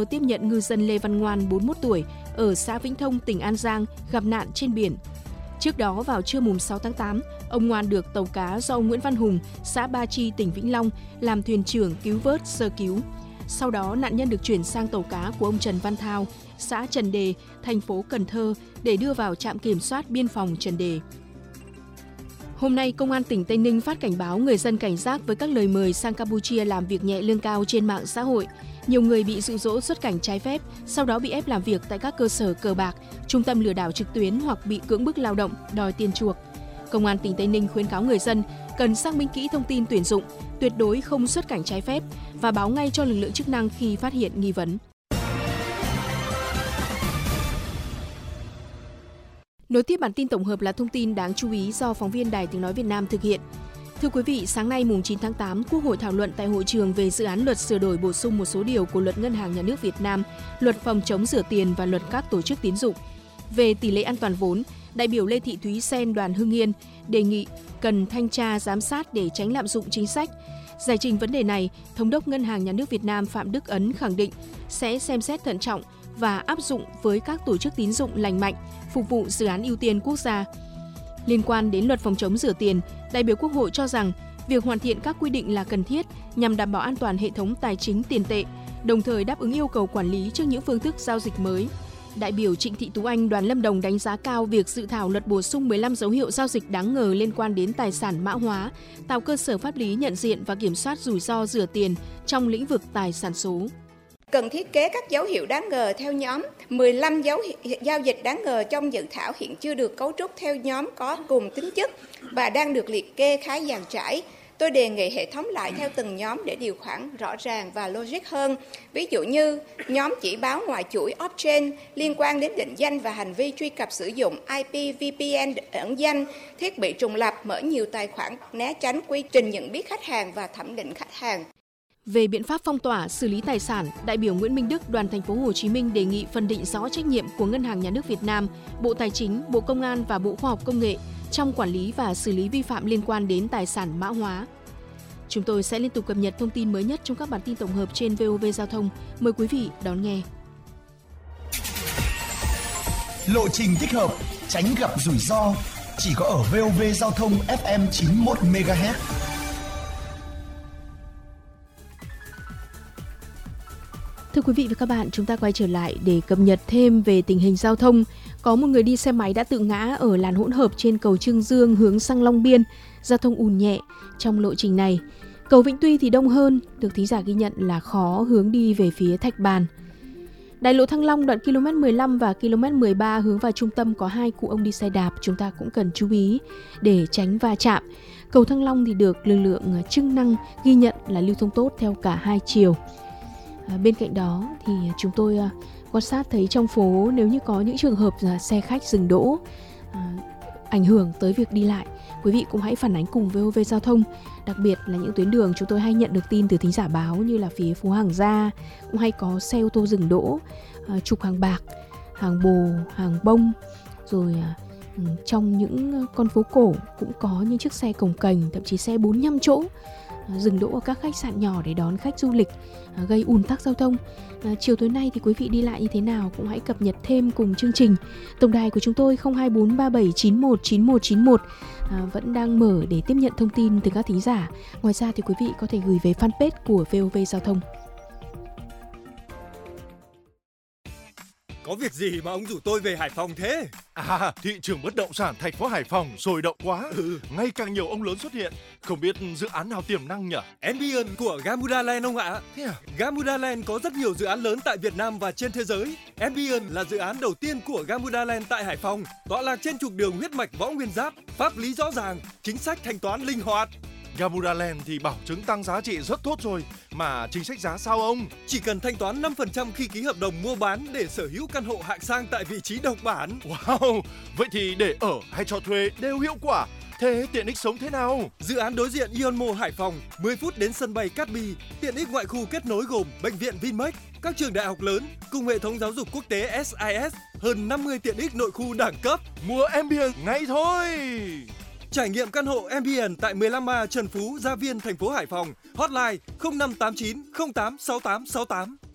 Thơ tiếp nhận ngư dân Lê Văn Ngoan, 41 tuổi, ở xã Vĩnh Thông, tỉnh An Giang, gặp nạn trên biển. Trước đó, vào trưa mùng 6 tháng 8, ông Ngoan được tàu cá do ông Nguyễn Văn Hùng, xã Ba Chi, tỉnh Vĩnh Long, làm thuyền trưởng cứu vớt sơ cứu. Sau đó, nạn nhân được chuyển sang tàu cá của ông Trần Văn Thao, xã Trần Đề, thành phố Cần Thơ để đưa vào trạm kiểm soát biên phòng Trần Đề. Hôm nay, Công an tỉnh Tây Ninh phát cảnh báo người dân cảnh giác với các lời mời sang Campuchia làm việc nhẹ lương cao trên mạng xã hội. Nhiều người bị dụ dỗ xuất cảnh trái phép, sau đó bị ép làm việc tại các cơ sở cờ bạc, trung tâm lừa đảo trực tuyến hoặc bị cưỡng bức lao động, đòi tiền chuộc. Công an tỉnh Tây Ninh khuyến cáo người dân cần xác minh kỹ thông tin tuyển dụng, tuyệt đối không xuất cảnh trái phép và báo ngay cho lực lượng chức năng khi phát hiện nghi vấn. Nối tiếp bản tin tổng hợp là thông tin đáng chú ý do phóng viên Đài Tiếng nói Việt Nam thực hiện. Thưa quý vị, sáng nay mùng 9 tháng 8, Quốc hội thảo luận tại hội trường về dự án luật sửa đổi bổ sung một số điều của Luật Ngân hàng Nhà nước Việt Nam, Luật phòng chống rửa tiền và Luật các tổ chức tín dụng. Về tỷ lệ an toàn vốn, đại biểu Lê Thị Thúy Sen, đoàn Hưng Yên đề nghị cần thanh tra giám sát để tránh lạm dụng chính sách. Giải trình vấn đề này, Thống đốc Ngân hàng Nhà nước Việt Nam Phạm Đức Ấn khẳng định sẽ xem xét thận trọng và áp dụng với các tổ chức tín dụng lành mạnh, phục vụ dự án ưu tiên quốc gia. Liên quan đến luật phòng chống rửa tiền, đại biểu Quốc hội cho rằng việc hoàn thiện các quy định là cần thiết nhằm đảm bảo an toàn hệ thống tài chính tiền tệ, đồng thời đáp ứng yêu cầu quản lý trước những phương thức giao dịch mới. Đại biểu Trịnh Thị Tú Anh, đoàn Lâm Đồng đánh giá cao việc dự thảo luật bổ sung 15 dấu hiệu giao dịch đáng ngờ liên quan đến tài sản mã hóa, tạo cơ sở pháp lý nhận diện và kiểm soát rủi ro rửa tiền trong lĩnh vực tài sản số. Cần thiết kế các dấu hiệu đáng ngờ theo nhóm. 15 giao dịch đáng ngờ trong dự thảo hiện chưa được cấu trúc theo nhóm có cùng tính chất và đang được liệt kê khá dàn trải. Tôi đề nghị hệ thống lại theo từng nhóm để điều khoản rõ ràng và logic hơn. Ví dụ như nhóm chỉ báo ngoài chuỗi off-chain liên quan đến định danh và hành vi truy cập sử dụng IP, VPN ẩn danh, thiết bị trùng lập, mở nhiều tài khoản, né tránh quy trình nhận biết khách hàng và thẩm định khách hàng. Về biện pháp phong tỏa, xử lý tài sản, đại biểu Nguyễn Minh Đức, đoàn Thành phố Hồ Chí Minh đề nghị phân định rõ trách nhiệm của Ngân hàng Nhà nước Việt Nam, Bộ Tài chính, Bộ Công an và Bộ Khoa học Công nghệ trong quản lý và xử lý vi phạm liên quan đến tài sản mã hóa. Chúng tôi sẽ liên tục cập nhật thông tin mới nhất trong các bản tin tổng hợp trên VOV Giao thông. Mời quý vị đón nghe. Lộ trình thích hợp, tránh gặp rủi ro, chỉ có ở VOV Giao thông FM 91 MHz. Thưa quý vị và các bạn, chúng ta quay trở lại để cập nhật thêm về tình hình giao thông. Có một người đi xe máy đã tự ngã ở làn hỗn hợp trên cầu Chương Dương hướng sang Long Biên. Giao thông ùn nhẹ trong lộ trình này. Cầu Vĩnh Tuy thì đông hơn, được thính giả ghi nhận là khó hướng đi về phía Thạch Bàn. Đại lộ Thăng Long đoạn km 15 và km 13 hướng vào trung tâm có 2 cụ ông đi xe đạp, chúng ta cũng cần chú ý để tránh va chạm. Cầu Thăng Long thì được lực lượng chức năng ghi nhận là lưu thông tốt theo cả hai chiều. Bên cạnh đó thì chúng tôi quan sát thấy trong phố nếu như có những trường hợp xe khách dừng đỗ ảnh hưởng tới việc đi lại, quý vị cũng hãy phản ánh cùng VOV Giao thông. Đặc biệt là những tuyến đường chúng tôi hay nhận được tin từ thính giả báo như là phía phố Hàng Gia cũng hay có xe ô tô dừng đỗ, trục hàng bạc, hàng bồ, hàng bông. Rồi trong những con phố cổ cũng có những chiếc xe cồng kềnh, thậm chí xe 45 chỗ dừng đỗ ở các khách sạn nhỏ để đón khách du lịch, gây ùn tắc giao thông. Chiều tối nay thì quý vị đi lại như thế nào cũng hãy cập nhật thêm cùng chương trình. Tổng đài của chúng tôi 02437919191 vẫn đang mở để tiếp nhận thông tin từ các thính giả. Ngoài ra thì quý vị có thể gửi về fanpage của VOV Giao thông. Có việc gì mà ông rủ tôi về Hải Phòng thế? Thị trường bất động sản thành phố Hải Phòng sôi động quá. Ngày càng nhiều ông lớn xuất hiện. Không biết dự án nào tiềm năng nhỉ? Ambience của Gamuda Land ông ạ. Thế à? Gamuda Land có rất nhiều dự án lớn tại Việt Nam và trên thế giới. Ambience là dự án đầu tiên của Gamuda Land tại Hải Phòng, tọa lạc trên trục đường huyết mạch Võ Nguyên Giáp, pháp lý rõ ràng, chính sách thanh toán linh hoạt. Gamuda Land thì bảo chứng tăng giá trị rất tốt rồi, mà chính sách giá sao ông? Chỉ cần thanh toán 5% khi ký hợp đồng mua bán để sở hữu căn hộ hạng sang tại vị trí độc bản. Wow, vậy thì để ở hay cho thuê đều hiệu quả. Thế tiện ích sống thế nào? Dự án đối diện Ion Mall Hải Phòng, 10 phút đến sân bay Cát Bi. Tiện ích ngoại khu kết nối gồm bệnh viện Vinmec, các trường đại học lớn cùng hệ thống giáo dục quốc tế SIS, hơn 50 tiện ích nội khu đẳng cấp. Mua Ambience ngay thôi! Trải nghiệm căn hộ Ambience tại 15A Trần Phú, Gia Viên, thành phố Hải Phòng. Hotline 0589 08 6868.